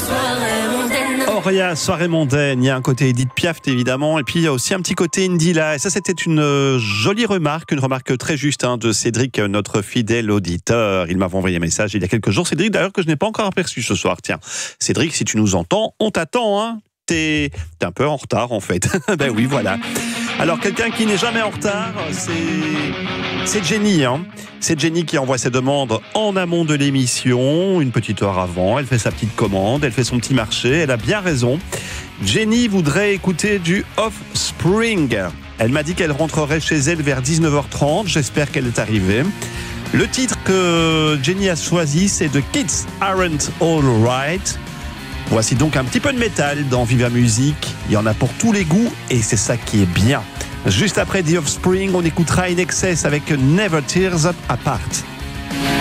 Auria, soirée mondaine, il y a un côté Edith Piaf évidemment, et puis il y a aussi un petit côté indie là, et ça c'était une jolie remarque, une remarque très juste de Cédric, notre fidèle auditeur. Il m'avait envoyé un message il y a quelques jours, Cédric, d'ailleurs, que je n'ai pas encore aperçu ce soir. Tiens, Cédric, si tu nous entends, on t'attend, hein. T'es un peu en retard en fait. Ben oui, voilà. Alors quelqu'un qui n'est jamais en retard, c'est Jenny. C'est Jenny qui envoie ses demandes en amont de l'émission, une petite heure avant. Elle fait sa petite commande, elle fait son petit marché, elle a bien raison. Jenny voudrait écouter du Offspring. Elle m'a dit qu'elle rentrerait chez elle vers 19h30. J'espère qu'elle est arrivée. Le titre que Jenny a choisi, c'est The Kids Aren't All Right. Voici donc un petit peu de métal dans Viva Musique. Il y en a pour tous les goûts et c'est ça qui est bien. Juste après The Offspring, on écoutera In Excess avec Never Tears Apart.